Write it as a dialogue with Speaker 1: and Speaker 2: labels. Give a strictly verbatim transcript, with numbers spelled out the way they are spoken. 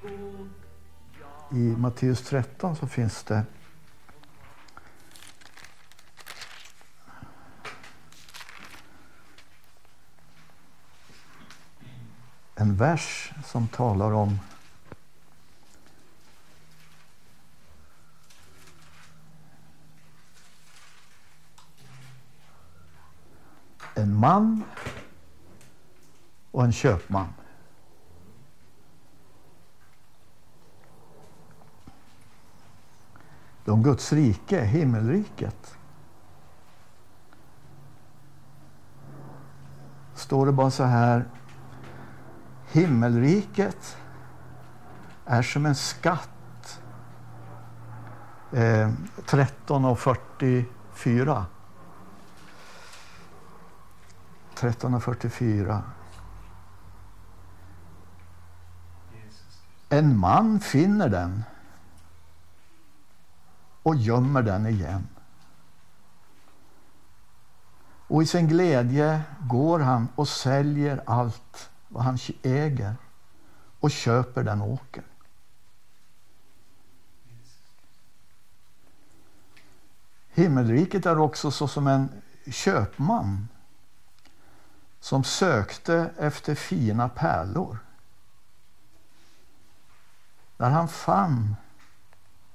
Speaker 1: I Matteus tretton så finns det en vers som talar om en man och en köpman. De Guds rike, himmelriket. Står det bara så här: himmelriket är som en skatt. Eh, tretton och fyrtiofyra. tretton och fyrtiofyra. En man finner den och gömmer den igen. Och i sin glädje går han och säljer allt vad han äger och köper den åkern. Himmelriket är också så som en köpman som sökte efter fina pärlor. När han fann